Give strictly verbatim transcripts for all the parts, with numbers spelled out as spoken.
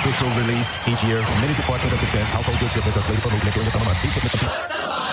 official release each year. Many Department of Defense household goods shipments are slated for movement during the summer months.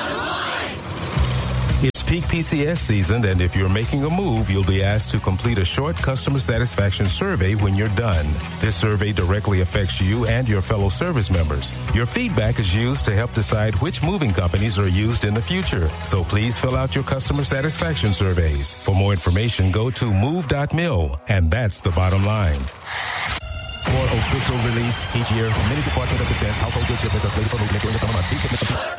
It's peak P C S season, and if you're making a move, you'll be asked to complete a short customer satisfaction survey when you're done. This survey directly affects you and your fellow service members. Your feedback is used to help decide which moving companies are used in the future. So please fill out your customer satisfaction surveys. For more information, go to move dot mil, and that's the bottom line. For official release each year, many Department of Defense household goods shipments are slated for movement during the summer months.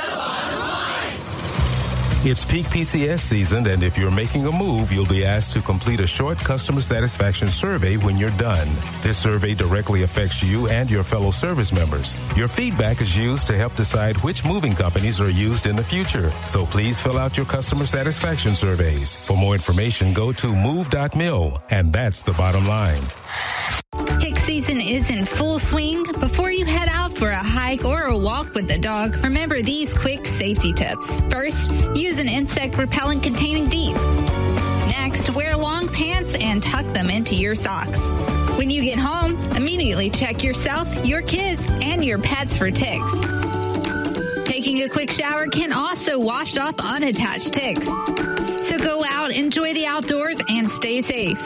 It's peak P C S season, and if you're making a move, you'll be asked to complete a short customer satisfaction survey when you're done. This survey directly affects you and your fellow service members. Your feedback is used to help decide which moving companies are used in the future. So please fill out your customer satisfaction surveys. For more information, go to move dot mil, and that's the bottom line. Tick season is in full swing. Before you head out for a hike or a walk with the dog, remember these quick safety tips. First, use an insect repellent containing D E E P. Next, wear long pants and tuck them into your socks. When you get home, immediately check yourself, your kids, and your pets for ticks. Taking a quick shower can also wash off unattached ticks. So go out, enjoy the outdoors, and stay safe.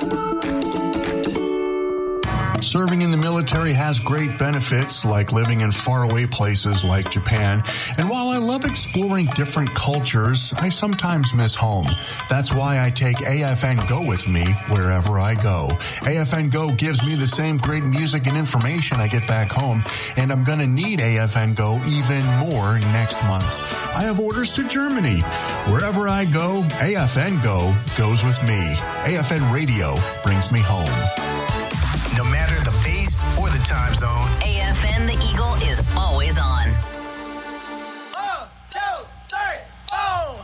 Serving in the military has great benefits, like living in faraway places like Japan. And while I love exploring different cultures, I sometimes miss home. That's why I take A F N Go with me wherever I go. A F N Go gives me the same great music and information I get back home, and I'm going to need A F N Go even more next month. I have orders to Germany. Wherever I go, A F N Go goes with me. A F N Radio brings me home. No matter the base or the time zone,